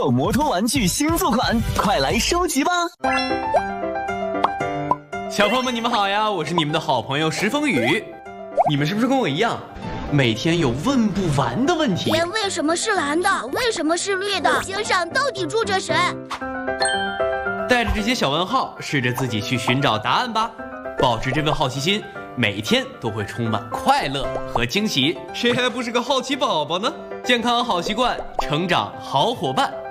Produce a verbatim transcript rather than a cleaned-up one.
手摩托玩具新作款，快来收集吧！ 小朋友们，你们好呀！我是你们的好朋友石风雨。你们是不是跟我一样，每天有问不完的问题？ 天为什么是蓝的？为什么是绿的？星上到底住着谁？ 带着这些小问号，试着自己去寻找答案吧。保持这份好奇心，每天都会充满快乐和惊喜。谁还不是个好奇宝宝呢？健康好习惯，成长好伙伴。